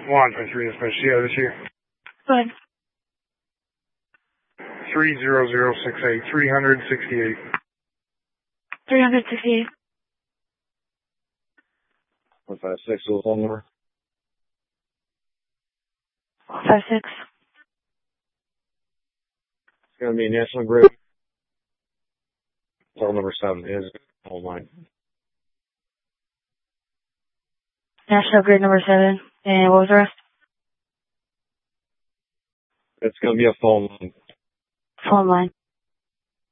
1.3 dispatch, yeah, this year. Go ahead. 30068, 368. 368. 156, the phone number. 56. It's going to be National Grid. Call number 7 is online. National Grid number 7. And what was the rest? It's going to be a phone line. Phone line.